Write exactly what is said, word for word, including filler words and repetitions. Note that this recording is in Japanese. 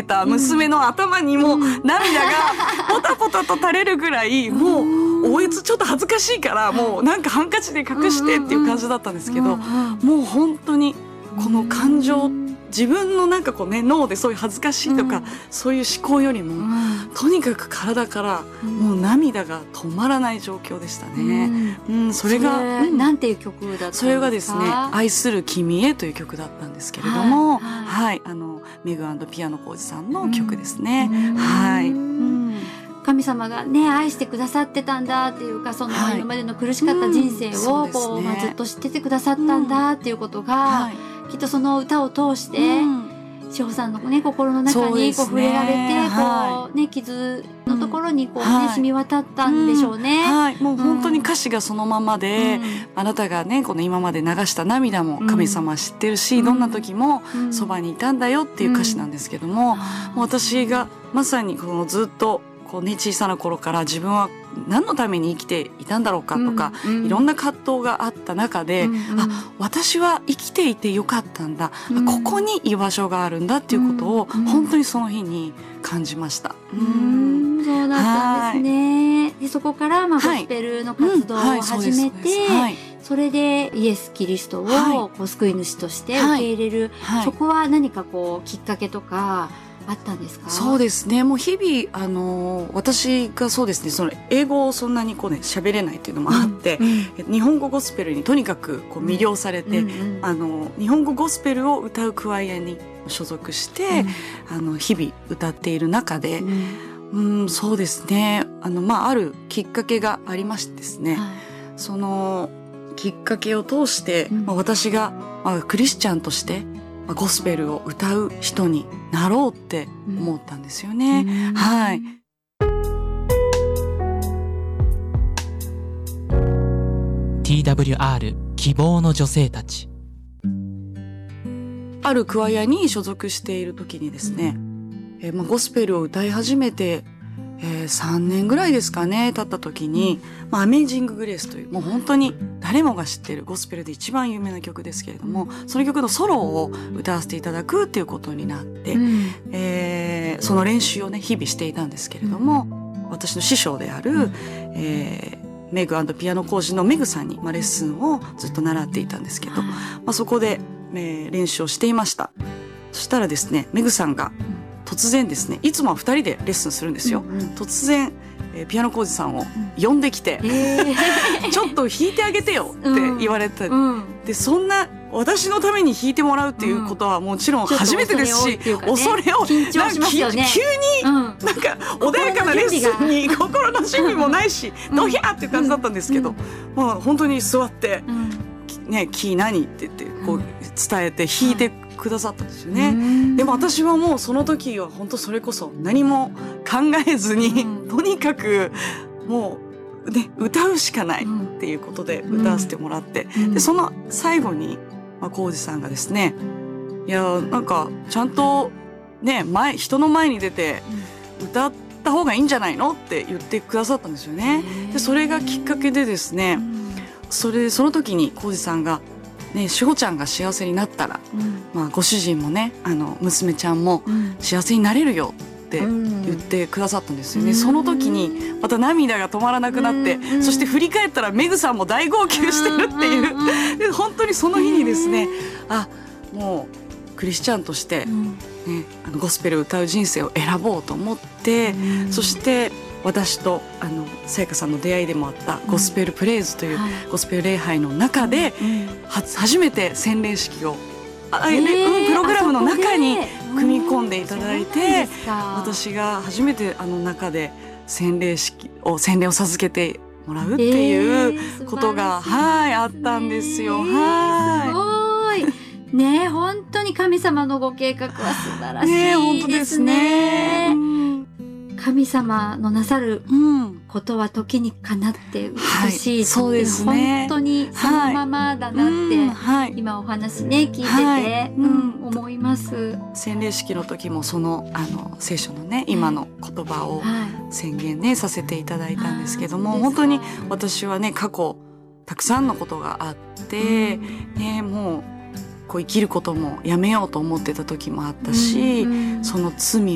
た娘の頭にも涙がポタポタと垂れるぐらい、もうおえつちょっと恥ずかしいからもうなんかハンカチで隠してっていう感じだったんですけど、もう本当にこの感情、自分のなんかこうね脳でそういう恥ずかしいとか、うん、そういう思考よりも、うん、とにかく体からもう涙が止まらない状況でしたね、うんうん、それがそれ、うん、なんていう曲だったんですか？ それがですね愛する君へという曲だったんですけれども、はい、はい、あのメグ&ピアノ浩二さんの曲ですね、うん、はい、うん、 神様がね愛してくださってたんだっていうか、その今までの苦しかった人生をこう、はい、うん、まあ、ずっと知っててくださったんだっていうことが、はい、きっとその歌を通して、うん、志保さんの、ね、心の中にこう触れられて、はい、こうね、傷のところにこう、ね、うん、染み渡ったんでしょうね、 うん、はい、もう本当に歌詞がそのままで、うん、あなたがねこの今まで流した涙も神様は知ってるし、うん、どんな時もそばにいたんだよっていう歌詞なんですけども、うん、もう私がまさにこのずっとこうね、小さな頃から自分は何のために生きていたんだろうかとか、うんうん、いろんな葛藤があった中で、うんうん、あ、私は生きていてよかったんだ、うん、ここに居場所があるんだっていうことを本当にその日に感じました、 うんうん、そうだったんですね。でそこからまあゴスペルの活動を始めて、それでイエス・キリストをこう救い主として受け入れる、はいはい、そこは何かこうきっかけとかあったんですか？ そうですね、もう日々あの私がそうですね、その英語をそんなにこうね喋れないっていうのもあって、うんうん、日本語ゴスペルにとにかくこう魅了されて、うんうんうん、あの日本語ゴスペルを歌うクワイアに所属して、うん、あの日々歌っている中で、うん、うん、そうですね、あのまああるきっかけがありましてですね、はい、そのきっかけを通して、うん、まあ、私が、まあ、クリスチャンとしてゴスペルを歌う人になろうって思ったんですよね、うん、はい。 ティーダブリューアール 希望の女性たち。 あるクワイアに所属している時にですね、えーまあ、ゴスペルを歌い始めて、えー、さんねんぐらいですかね経った時に、まあ、アメイジング・グレースというもう本当に誰もが知っているゴスペルで一番有名な曲ですけれども、その曲のソロを歌わせていただくっていうことになって、うん、えー、その練習をね日々していたんですけれども、私の師匠である、うん、えー、メグ&ピアノ講師のメグさんに、まあ、レッスンをずっと習っていたんですけど、まあ、そこで、えー、練習をしていました。そしたらですね、メグさんが突然ですね、いつもはふたりでレッスンするんですよ、うんうん、突然、えー、ピアノ講師さんを呼んできて、うん、えー、ちょっと弾いてあげてよって言われて、うんうん、でそんな私のために弾いてもらうっていうことはもちろん初めてですし、うん、恐れを、 緊張しますよね、 急になんか穏やかなレッスンに心の準備もないし、うん、ドヒャーっていう感じだったんですけど、うん、まあ本当に座って、うん、ね、キー何って言ってこう伝えて弾いてくださったんですよね、うん、でも私はもうその時は本当それこそ何も考えずに、うん、とにかくもう、ね、歌うしかないっていうことで歌わせてもらって、うん、でその最後に、まあ、浩二さんがですね、いやなんかちゃんとね前人の前に出て歌った方がいいんじゃないのって言ってくださったんですよね。でそれがきっかけでですね、それその時に浩二さんがね、志保ちゃんが幸せになったら、うん、まあ、ご主人もねあの娘ちゃんも幸せになれるよって言ってくださったんですよね、うん、その時にまた涙が止まらなくなって、うん、そして振り返ったらメグさんも大号泣してるっていう、うん、で本当にその日にですね、あ、もうクリスチャンとして、ね、あのゴスペルを歌う人生を選ぼうと思って、そして私とあのさやかさんの出会いでもあったゴスペルプレイズというゴスペル礼拝の中で、うん、は初めて洗礼式を、あ、えー、プログラムの中に組み込んでいただいて、私が初めてあの中で洗礼式を洗礼を授けてもらうっていうことが、えー、はいあったんですよ。はい、 すごいね、本当に神様のご計画は素晴らしいですね。ね、本当ですね。神様のなさることは時にかなって美しい、はい、 そうですね、 本当にそのままだなって、はい、今お話ね聞いてて、はい、うん、思います。 洗礼式の時もそのあの聖書のね今の言葉を宣言ね、はい、させていただいたんですけども、本当に私はね過去たくさんのことがあって、うん、ね、もうこう生きることもやめようと思ってた時もあったし、うんうん、その罪